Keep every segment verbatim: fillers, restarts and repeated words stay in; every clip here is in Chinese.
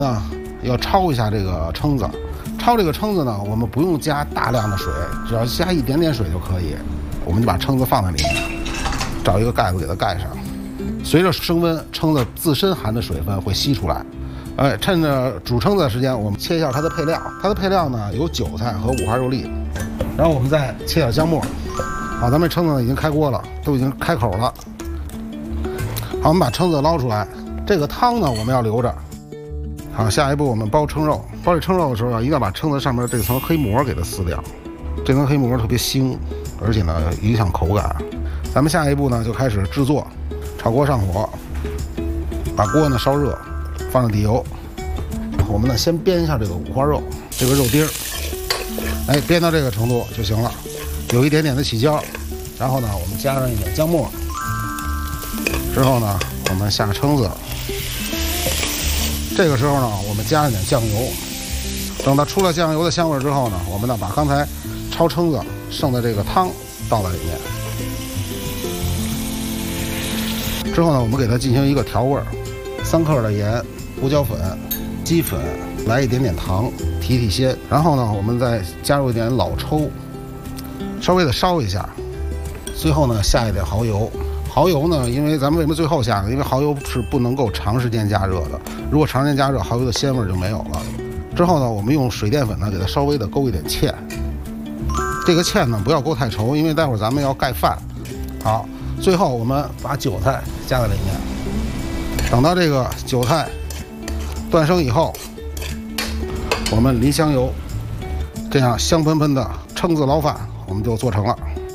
啊，要焯一下这个蛏子。焯这个蛏子呢，我们不用加大量的水，只要加一点点水就可以。我们就把蛏子放在里面，找一个盖子给它盖上。随着升温，蛏子自身含的水分会吸出来。哎，趁着煮蛏子的时间，我们切一下它的配料。它的配料呢有韭菜和五花肉粒，然后我们再切点姜末。好，咱们蛏子已经开锅了，都已经开口了。好，我们把蛏子捞出来。这个汤呢，我们要留着。好，下一步我们包蛏肉。包这蛏肉的时候啊，一定要把蛏子上面这层黑膜给它撕掉。这层黑膜特别腥，而且呢影响口感。咱们下一步呢就开始制作。炒锅上火，把锅呢烧热，放上底油。我们呢先煸一下这个五花肉，这个肉丁儿，哎，煸到这个程度就行了，有一点点的起焦。然后呢，我们加上一点姜末。之后呢，我们下蛏子。这个时候呢，我们加上点酱油。等它出了酱油的香味之后呢，我们呢把刚才焯蛏子剩的这个汤倒在里面。之后呢，我们给它进行一个调味儿，三克的盐、胡椒粉、鸡粉，来一点点糖提提鲜。然后呢，我们再加入一点老抽，稍微的烧一下。最后呢，下一点蚝油。蚝油呢，因为咱们为什么最后下呢？因为蚝油是不能够长时间加热的，如果长时间加热，蚝油的鲜味就没有了。之后呢，我们用水淀粉呢给它稍微的勾一点芡。这个芡呢不要勾太稠，因为待会儿咱们要盖饭。好。最后我们把韭菜加在里面，等到这个韭菜断生以后，我们淋香油，这样香喷喷的蛏子捞饭我们就做成了。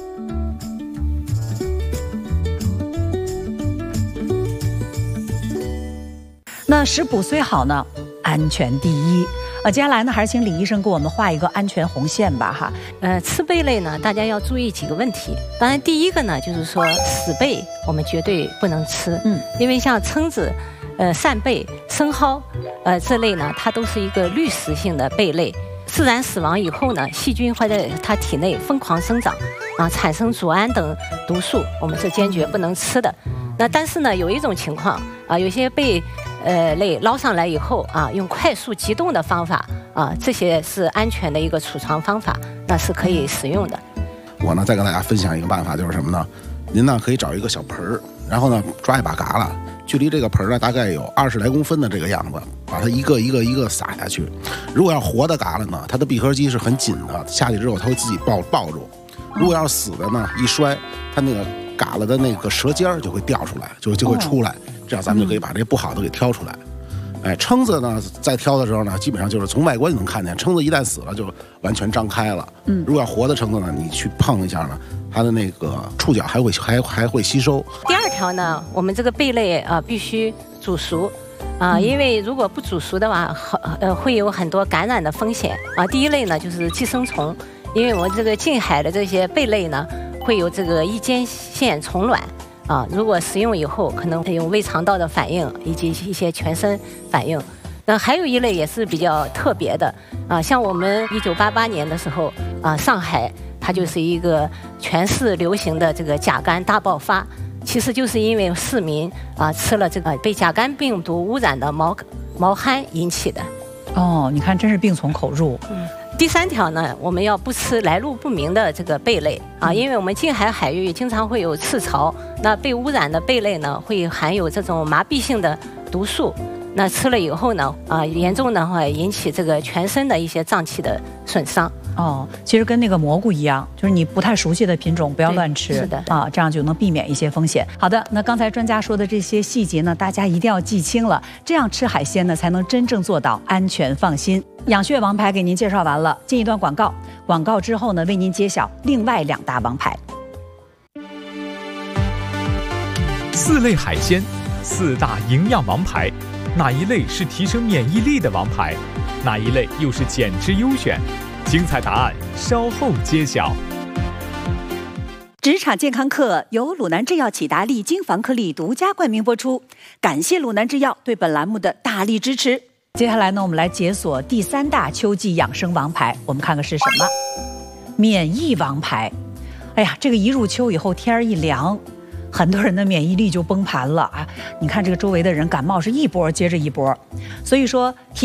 那食补虽好呢，安全第一。呃，接下来呢，还是请李医生给我们画一个安全红线吧，哈。 呃，吃贝类呢，大家要注意几个问题。当然，第一个呢，就是说死贝我们绝对不能吃，嗯，因为像蛏子、呃扇贝、生蚝，呃这类呢，它都是一个滤食性的贝类。自然死亡以后呢，细菌会在它体内疯狂生长，啊，产生组胺等毒素，我们是坚决不能吃的。那但是呢，有一种情况啊，有些贝呃类捞上来以后啊，用快速急冻的方法啊，这些是安全的一个储藏方法，那是可以使用的。 我呢再跟大家分享一个办法，就是什么呢？您呢可以找一个小盆儿，然后呢抓一把嘎啦，距离这个盆儿呢大概有二十来公分的这个样子，把它一个一个一个撒下去。如果要活的嘎啦呢，它的闭合肌是很紧的，下去之后它会自己抱抱住；如果要是死的呢，一摔，它那个嘎啦的那个舌尖儿就会掉出来，就就会出来，这样咱们就可以把这不好的给挑出来。哎，蛏子呢，在挑的时候呢，基本上就是从外观就能看见，蛏子一旦死了就完全张开了。嗯，如果要活的蛏子呢，你去碰一下呢，它的那个触角还会还还会吸收。 第二条呢，我们这个贝类啊、呃、必须煮熟。啊、呃，因为如果不煮熟的话，呃，会有很多感染的风险啊、呃。第一类呢就是寄生虫，因为我们这个近海的这些贝类呢，会有这个衣尖腺虫卵。啊，如果食用以后，可能会有胃肠道的反应以及一些全身反应。那还有一类也是比较特别的啊，像我们一九八八年的时候啊，上海它就是一个全市流行的这个甲肝大爆发，其实就是因为市民啊吃了这个被甲肝病毒污染的毛毛蚶引起的。 哦，你看，真是病从口入。 嗯。第三条呢，我们要不吃来路不明的这个贝类啊，因为我们近海海域经常会有赤潮，那被污染的贝类呢，会含有这种麻痹性的毒素，那吃了以后呢，啊，严重的话引起这个全身的一些脏器的损伤。 哦，其实跟那个蘑菇一样，就是你不太熟悉的品种不要乱吃， 是的啊，这样就能避免一些风险。好的，那刚才专家说的这些细节呢，大家一定要记清了，这样吃海鲜呢才能真正做到安全放心。养血王牌给您介绍完了，进一段广告，广告之后呢，为您揭晓另外两大王牌。 四类海鲜，四大营养王牌，哪一类是提升免疫力的王牌？哪一类又是减脂优选？精彩答案稍后揭晓。 职场健康课由鲁南制药启达利金防颗粒独家冠名播出，感谢鲁南制药对本栏目的大力支持。接下来呢，我们来解锁第三大秋季养生王牌，我们看看是什么？免疫王牌。哎呀，这个一入秋以后，天儿一凉， 很多人的免疫力就崩盘了啊！你看这个周围的人感冒是一波接着一波，所以说。